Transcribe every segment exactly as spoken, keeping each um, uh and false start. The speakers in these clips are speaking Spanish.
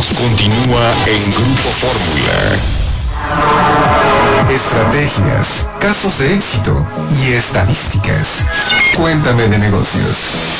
Negocios continúa en Grupo Fórmula. Estrategias, casos de éxito y estadísticas. Cuéntame de negocios.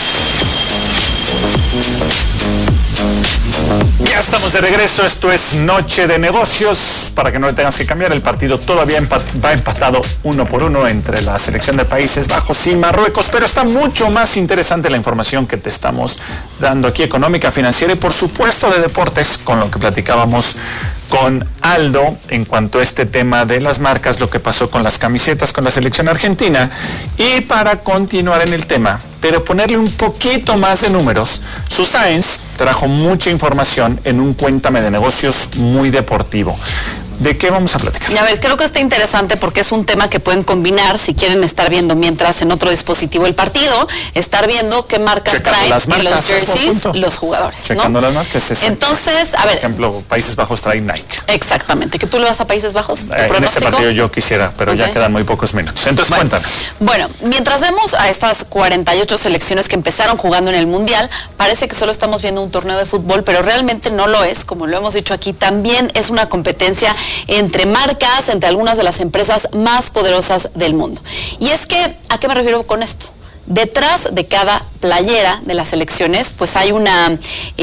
Ya estamos de regreso, esto es Noche de Negocios. Para que no le tengas que cambiar, el partido todavía empat- va empatado uno por uno entre la selección de Países Bajos y Marruecos, pero está mucho más interesante la información que te estamos dando aquí, económica, financiera y por supuesto de deportes, con lo que platicábamos con Aldo en cuanto a este tema de las marcas, lo que pasó con las camisetas con la selección argentina. Y para continuar en el tema, pero ponerle un poquito más de números, Sustains trajo mucha información en un Cuéntame de Negocios muy deportivo. ¿De qué vamos a platicar? Y a ver, creo que está interesante porque es un tema que pueden combinar si quieren estar viendo mientras en otro dispositivo el partido, estar viendo qué marcas Checando traen las marcas, en los jerseys punto. los jugadores, Checando ¿no? las marcas. Es Entonces, a ver. Por ejemplo, Países Bajos trae Nike. Exactamente. ¿Que tú le vas a Países Bajos? ¿Tu Eh, en pronóstico? este partido yo quisiera, pero Okay. ya quedan muy pocos minutos. Entonces, Bueno, cuéntanos. Bueno, mientras vemos a estas cuarenta y ocho selecciones que empezaron jugando en el Mundial, parece que solo estamos viendo un torneo de fútbol, pero realmente no lo es, como lo hemos dicho aquí, también es una competencia entre marcas, entre algunas de las empresas más poderosas del mundo. Y es que, ¿a qué me refiero con esto? Detrás de cada playera de las selecciones, pues hay una,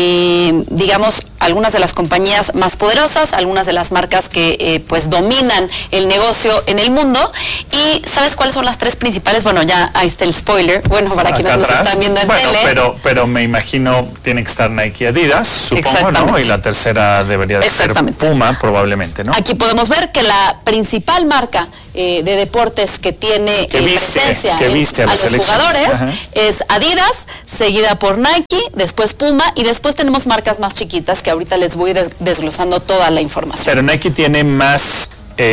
eh, digamos, algunas de las compañías más poderosas, algunas de las marcas que eh, pues dominan el negocio en el mundo. ¿Y sabes cuáles son las tres principales? Bueno, ya ahí está el spoiler, bueno, para quienes nos están viendo en bueno, tele. Pero, pero me imagino tiene que estar Nike y Adidas, supongo, ¿no? Y la tercera debería de ser Puma, probablemente, ¿no? Aquí podemos ver que la principal marca eh, de deportes que tiene que eh, viste, presencia que en, viste a, a los jugadores Ajá. es Adidas, seguida por Nike, después Puma y después tenemos marcas más chiquitas que ahorita les voy des desglosando toda la información. Pero Nike tiene más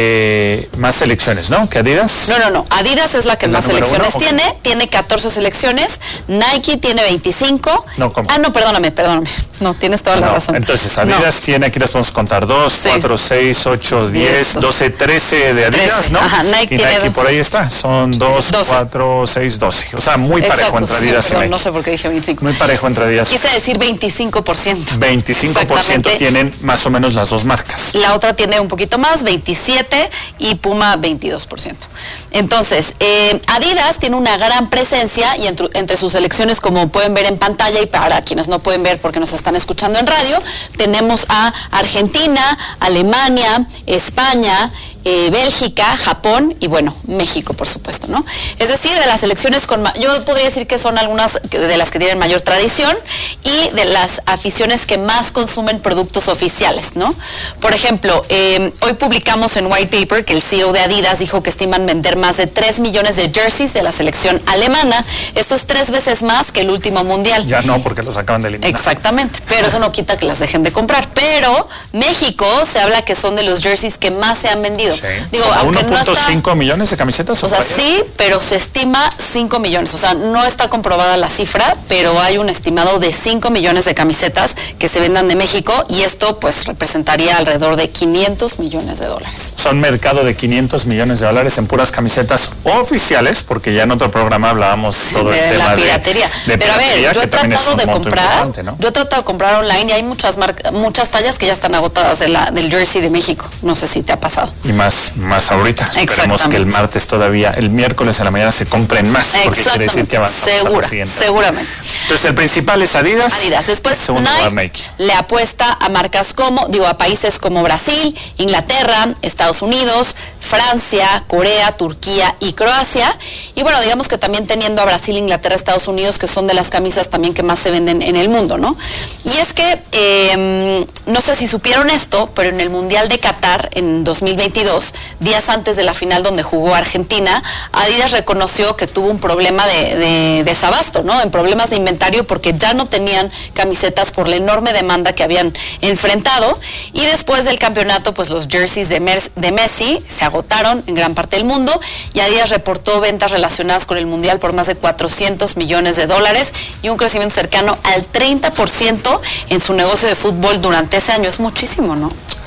eh, más selecciones, ¿no? ¿Que Adidas? No, no, no. Adidas es la que más selecciones uno, tiene. Okay. Tiene catorce selecciones. Nike tiene veinticinco. No, ¿cómo? Ah, no, perdóname, perdóname. No, tienes toda no, la razón. Entonces, Adidas no. tiene, aquí les podemos contar, dos, sí. cuatro, seis, ocho, diez, doce, trece de Adidas, trece. ¿No? Ajá, Nike y tiene Nike dos. Por ahí está. Son dos, cuatro, seis, doce. O sea, muy Exacto, parejo entre Adidas sí, y Nike. No sé por qué dije veinticinco. Muy parejo entre Adidas. Quise decir veinticinco por ciento. veinticinco por ciento tienen más o menos las dos marcas. La otra tiene un poquito más, veintisiete, y Puma veintidós por ciento. Entonces, eh, Adidas tiene una gran presencia y entre, entre sus selecciones, como pueden ver en pantalla y para quienes no pueden ver porque nos están escuchando en radio, tenemos a Argentina, Alemania, España, Eh, Bélgica, Japón y bueno, México, por supuesto, ¿no? Es decir, de las selecciones con, yo podría decir que son algunas de las que tienen mayor tradición y de las aficiones que más consumen productos oficiales, ¿no? Por ejemplo, eh, hoy publicamos en White Paper que el C E O de Adidas dijo que estiman vender más de tres millones de jerseys de la selección alemana. Esto es tres veces más que el último mundial. Ya no, porque los acaban de eliminar. Exactamente, pero eso no quita que las dejen de comprar. Pero México se habla que son de los jerseys que más se han vendido. Sí. Digo, aunque uno punto cinco no millones de camisetas. O sea, sí, pero se estima cinco millones. O sea, no está comprobada la cifra, pero hay un estimado de cinco millones de camisetas que se vendan de México y esto pues representaría alrededor de quinientos millones de dólares. Son mercado de quinientos millones de dólares en puras camisetas oficiales, porque ya en otro programa hablábamos todo de el tema la piratería. de, de pero piratería, a ver, yo he tratado de comprar, ¿no? yo he tratado de comprar online y hay muchas marcas, muchas tallas que ya están agotadas de la, del jersey de México. No sé si te ha pasado. Y más, más ahorita. Esperemos que el martes todavía, el miércoles en la mañana se compren más, porque quiere decir que avanzamos Segura, a la siguiente. Seguramente. Entonces el principal es Adidas. Adidas. Después Nike, Nike le apuesta a marcas como, digo, a países como Brasil, Inglaterra, Estados Unidos, Francia, Corea, Turquía y Croacia. Y bueno, digamos que también teniendo a Brasil, Inglaterra, Estados Unidos, que son de las camisas también que más se venden en el mundo, ¿no? Y es que, eh, no sé si supieron esto, pero en el Mundial de Qatar en dos mil veintidós, días antes de la final donde jugó Argentina, Adidas reconoció que tuvo un problema de, de desabasto, ¿no? En problemas de inventario porque ya no tenían camisetas por la enorme demanda que habían enfrentado. Y después del campeonato, pues los jerseys de, Mer de Messi se agotaron en gran parte del mundo y Adidas reportó ventas relacionadas con el Mundial por más de cuatrocientos millones de dólares y un crecimiento cercano al treinta por ciento en su negocio de fútbol durante ese año. Es muchísimo, ¿no?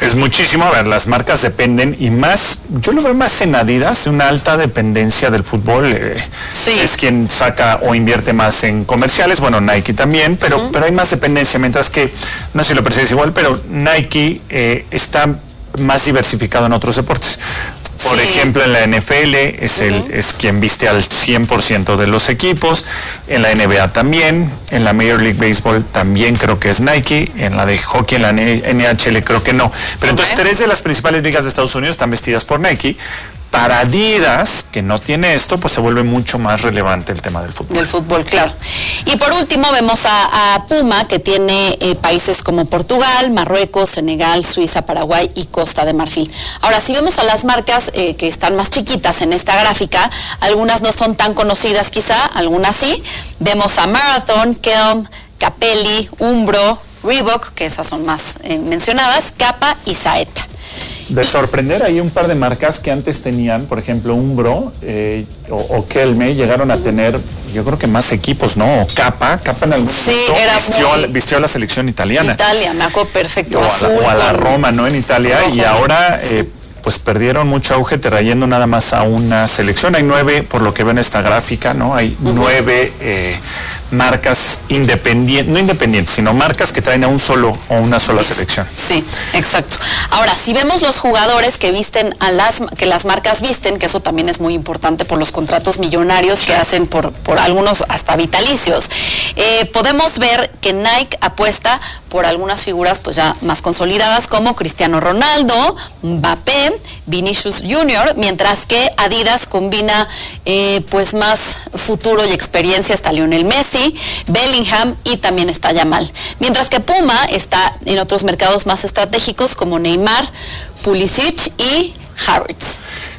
Es muchísimo. A ver, las marcas dependen y más, yo lo veo más en Adidas, de una alta dependencia del fútbol. Eh, sí. Es quien saca o invierte más en comerciales, bueno, Nike también, pero, uh-huh. pero hay más dependencia, mientras que, no sé si lo percibes igual, pero Nike eh, está más diversificado en otros deportes. Por sí. ejemplo, en la N F L es, el, uh-huh. es quien viste al cien por ciento de los equipos, en la N B A también, en la Major League Baseball también creo que es Nike, en la de hockey, en la N H L creo que no. Pero okay. entonces tres de las principales ligas de Estados Unidos están vestidas por Nike. Para Adidas, que no tiene esto, pues se vuelve mucho más relevante el tema del fútbol. Del fútbol, claro. Y por último vemos a, a Puma, que tiene eh, países como Portugal, Marruecos, Senegal, Suiza, Paraguay y Costa de Marfil. Ahora, si vemos a las marcas eh, que están más chiquitas en esta gráfica, algunas no son tan conocidas quizá, algunas sí. Vemos a Marathon, Kelm, Capelli, Umbro, Reebok, que esas son más eh, mencionadas, Kappa y Saeta. De sorprender, hay un par de marcas que antes tenían, por ejemplo, Umbro eh, o, o Kelme, llegaron a tener, yo creo que más equipos, ¿no? O Kappa, Kappa en algún sí, momento era vistió, muy... vistió a la selección italiana. Italia, me acuerdo perfecto. O, azul, a, la, o a la Roma, ¿no? En Italia, rojo, y ahora... Sí. Eh, pues perdieron mucho auge trayendo nada más a una selección. Hay nueve, por lo que veo en esta gráfica, ¿no? Hay uh-huh. nueve eh, marcas independientes, no independientes, sino marcas que traen a un solo o una sola selección. Sí, exacto. Ahora, si vemos los jugadores que visten a las, que las marcas visten, que eso también es muy importante por los contratos millonarios que hacen por, por algunos hasta vitalicios, eh, podemos ver que Nike apuesta por algunas figuras pues ya más consolidadas como Cristiano Ronaldo, Mbappé, Vinicius junior, mientras que Adidas combina eh, pues más futuro y experiencia, está Lionel Messi, Bellingham y también está Yamal. Mientras que Puma está en otros mercados más estratégicos como Neymar, Pulisic y Havertz.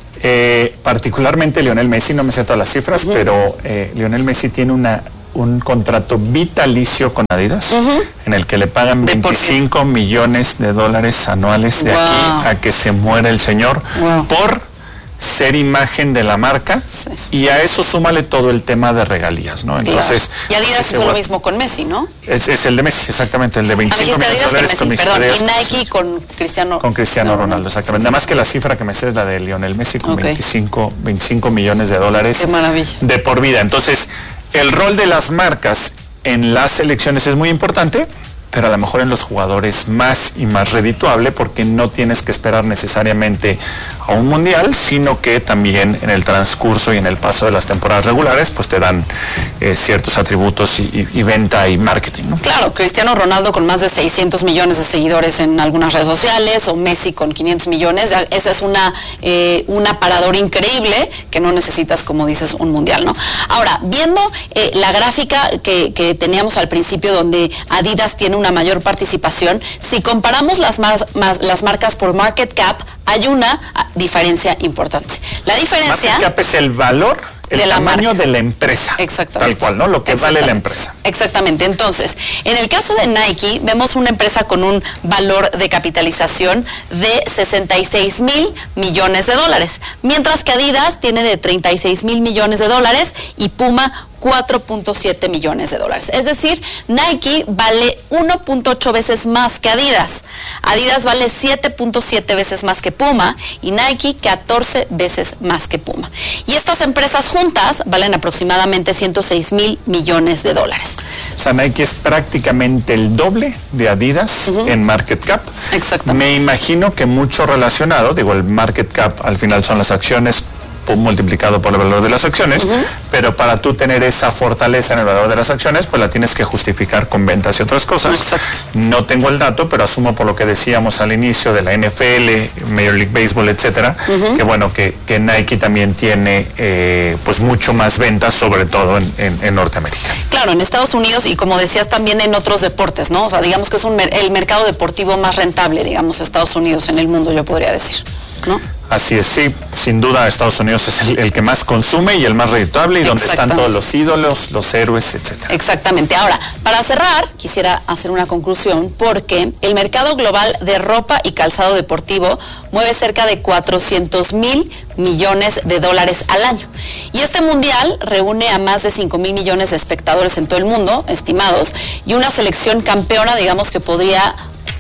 Eh, particularmente Lionel Messi, no me sé todas las cifras, uh-huh. pero eh, Lionel Messi tiene una un contrato vitalicio con Adidas, uh-huh. en el que le pagan veinticinco millones de dólares anuales de wow. aquí a que se muera el señor wow. por ser imagen de la marca, sí. y a eso súmale todo el tema de regalías, ¿no? Entonces, claro. Y Adidas hizo lo mismo con Messi, ¿no? Es, es el de Messi, exactamente, el de veinticinco millones de dólares con, Messi, perdón, y Nike con Cristiano con Cristiano no, Ronaldo, exactamente. Sí, sí, Nada más que la cifra que me sé es la de Lionel Messi con okay. veinticinco, veinticinco millones de dólares. Qué maravilla. De por vida. Entonces, el rol de las marcas en las selecciones es muy importante, pero a lo mejor en los jugadores más y más redituable, porque no tienes que esperar necesariamente a un mundial, sino que también en el transcurso y en el paso de las temporadas regulares, pues te dan eh, ciertos atributos y, y, y venta y marketing, ¿no? Claro, Cristiano Ronaldo con más de seiscientos millones de seguidores en algunas redes sociales, o Messi con quinientos millones, ya esa es una, eh, un aparador increíble que no necesitas, como dices, un mundial, ¿no? Ahora, viendo eh, la gráfica que, que teníamos al principio, donde Adidas tiene una mayor participación, si comparamos las, mar más, las marcas por market cap, hay una diferencia importante. La diferencia... Market cap es el valor, el de tamaño la de la empresa. Exactamente. Tal cual, ¿no? Lo que vale la empresa. Exactamente. Entonces, en el caso de Nike, vemos una empresa con un valor de capitalización de sesenta y seis mil millones de dólares, mientras que Adidas tiene de treinta y seis mil millones de dólares y Puma cuatro punto siete millones de dólares. Es decir, Nike vale uno punto ocho veces más que Adidas. Adidas vale siete punto siete veces más que Puma y Nike catorce veces más que Puma. Y estas empresas juntas valen aproximadamente ciento seis mil millones de dólares. O sea, Nike es prácticamente el doble de Adidas uh-huh. en market cap. Exactamente. Me imagino que mucho relacionado, digo, el market cap al final son las acciones multiplicado por el valor de las acciones, uh-huh. pero para tú tener esa fortaleza en el valor de las acciones, pues la tienes que justificar con ventas y otras cosas. Exacto. No tengo el dato, pero asumo por lo que decíamos al inicio de la N F L, Major League Baseball, etcétera, uh-huh. que bueno, que, que Nike también tiene eh, pues mucho más ventas, sobre todo en, en, en Norteamérica. Claro, en Estados Unidos y como decías también en otros deportes, ¿no? O sea, digamos que es un, el mercado deportivo más rentable, digamos, Estados Unidos en el mundo, yo podría decir, ¿no? Así es, sí, sin duda Estados Unidos es el, el que más consume y el más redituable y donde están todos los ídolos, los héroes, etcétera. Exactamente. Ahora, para cerrar, quisiera hacer una conclusión porque el mercado global de ropa y calzado deportivo mueve cerca de cuatrocientos mil millones de dólares al año. Y este mundial reúne a más de cinco mil millones de espectadores en todo el mundo, estimados, y una selección campeona, digamos, que podría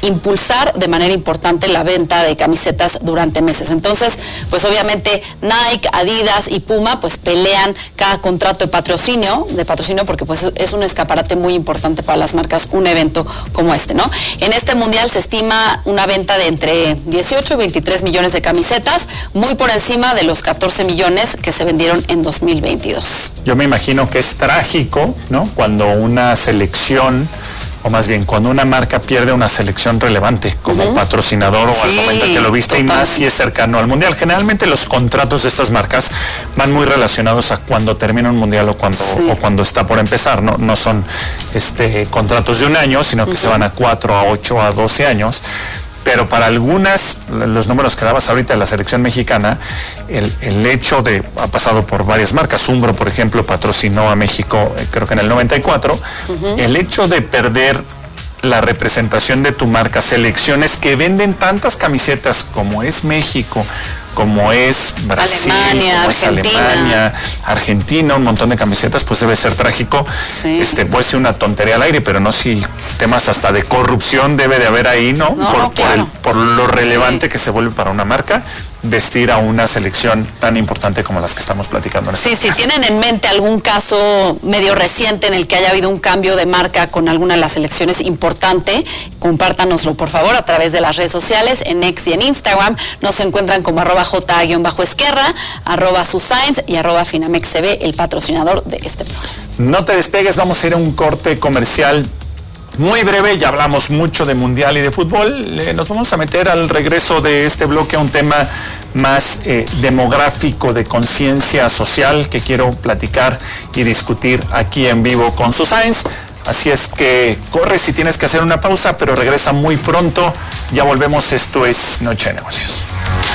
impulsar de manera importante la venta de camisetas durante meses. Entonces, pues obviamente Nike, Adidas y Puma pues pelean cada contrato de patrocinio, de patrocinio porque pues es un escaparate muy importante para las marcas, un evento como este, ¿no? En este mundial se estima una venta de entre dieciocho y veintitrés millones de camisetas, muy por encima de los catorce millones que se vendieron en dos mil veintidós. Yo me imagino que es trágico, ¿no? Cuando una selección, o más bien cuando una marca pierde una selección relevante como uh-huh. patrocinador o sí, al momento que lo viste, totalmente. Y más si es cercano al mundial. Generalmente los contratos de estas marcas van muy relacionados a cuando termina un mundial o cuando, sí. o cuando está por empezar, no, no son este, contratos de un año, sino que uh-huh. se van a cuatro, a ocho, a doce años. Pero para algunas, los números que dabas ahorita de la selección mexicana, el, el hecho de, ha pasado por varias marcas, Umbro, por ejemplo, patrocinó a México, eh, creo que en el noventa y cuatro, uh-huh. el hecho de perder la representación de tu marca, selecciones que venden tantas camisetas como es México, como es Brasil, Alemania, como Argentina. es Alemania, Argentina, un montón de camisetas, pues debe ser trágico. Sí. Este, puede ser una tontería al aire, pero no si temas hasta de corrupción debe de haber ahí, ¿no? No, por, no, por, el, claro. por lo relevante sí. que se vuelve para una marca vestir a una selección tan importante como las que estamos platicando en este Sí, si tienen en mente algún caso medio reciente en el que haya habido un cambio de marca con alguna de las selecciones importante, compártanoslo por favor a través de las redes sociales, en X y en Instagram. Nos encuentran como arroba J-Esquerra, arroba Susainz y arroba FinamexCB, el patrocinador de este programa. No te despegues, vamos a ir a un corte comercial muy breve, ya hablamos mucho de mundial y de fútbol. Eh, nos vamos a meter al regreso de este bloque a un tema más eh, demográfico, de conciencia social, que quiero platicar y discutir aquí en vivo con Susainz. Así es que corre si tienes que hacer una pausa, pero regresa muy pronto. Ya volvemos, esto es Noche de Negocios.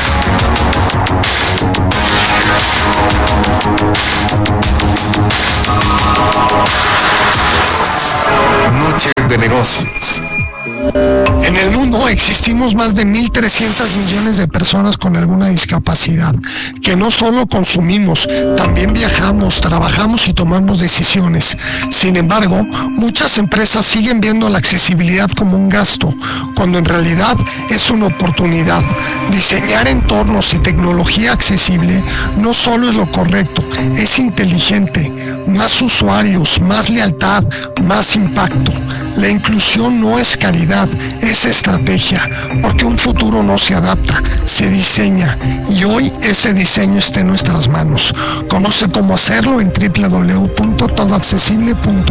Noche de Negocios. En el mundo existimos más de mil trescientos millones de personas con alguna discapacidad, que no solo consumimos, también viajamos, trabajamos y tomamos decisiones. Sin embargo, muchas empresas siguen viendo la accesibilidad como un gasto, cuando en realidad es una oportunidad. Diseñar entornos y tecnología accesible no solo es lo correcto, es inteligente. Más usuarios, más lealtad, más impacto. La inclusión no es caridad, es estrategia, porque un futuro no se adapta, se diseña, y hoy ese diseño está en nuestras manos. Conoce cómo hacerlo en doble u doble u doble u punto todo accesible punto com.